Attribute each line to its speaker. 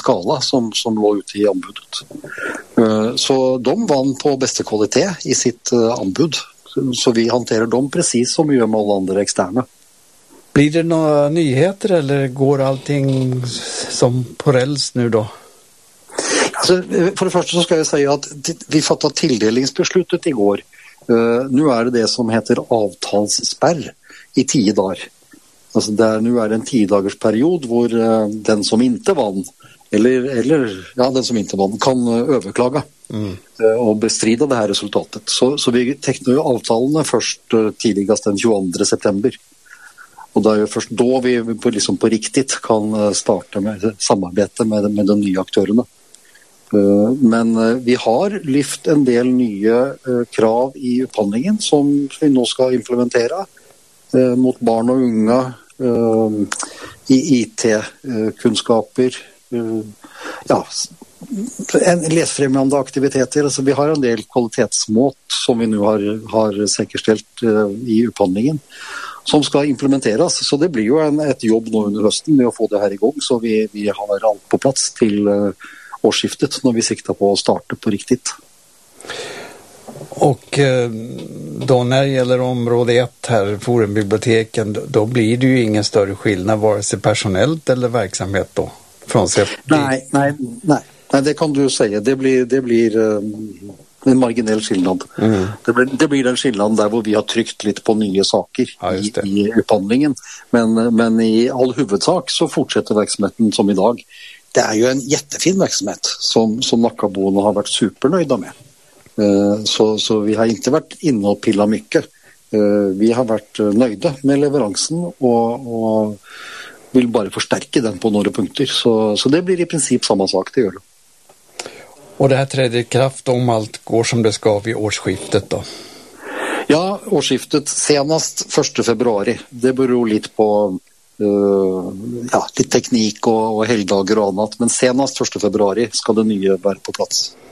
Speaker 1: skala som lå ute I anbudet. Så de vann på beste kvalitet I sitt anbud. Så vi hanterer dem precis som vi gjør med alle andre eksterne.
Speaker 2: Blir det några nyheter eller går allting som på räls nu då?
Speaker 1: Alltså, för det första så ska jag säga att vi fattade tilldelningsbeslutet igår. Nu det som heter avtalsspärr I 10 dagar. Alltså nu det en 10-dagers period hvor den som inte vann eller den som inte vann kan överklaga och bestrida det här resultatet. Så vi tecknar ju avtalene först tidigast den 22 september. Och det ju först då vi liksom på riktigt kan starta med samarbete med de nya aktörerna. Men vi har lyft en del nya krav I upphandlingen som vi nu ska implementera mot barn och unga I IT-kunskaper, läsfrämjande aktiviteter. Alltså vi har en del kvalitetsmått som vi nu har säkerställt I upphandlingen som ska implementeras. Så det blir ju ett jobb nu under hösten med att få det här igång så vi har allt på plats till årsskiftet när vi siktar på att starta på riktigt.
Speaker 2: Och då när det gäller område 1 här, Forumbiblioteken, då blir det ju ingen större skillnad vare sig personellt eller verksamhet då?
Speaker 1: Nej, det kan du säga. Det blir en marginell skillnad. Det blir den skillnaden där hvor vi har tryckt lite på nya saker I upphandlingen. Men I all huvudsak så fortsätter verksamheten som idag. Det ju en jättefin verksamhet som Nackaboene har varit supernöjda med. Så vi har inte varit inne och pillat mycket. Vi har varit nöjda med leveransen och vill bara förstärka den på några punkter. Så det blir I princip samma sak det gör det.
Speaker 2: Och det här träder I kraft om allt går som det ska vid årsskiftet då?
Speaker 1: Ja, årsskiftet senast 1 februari. Det beror lite på lite teknik och helgdagar och annat. Men senast 1 februari ska det nya vara på plats.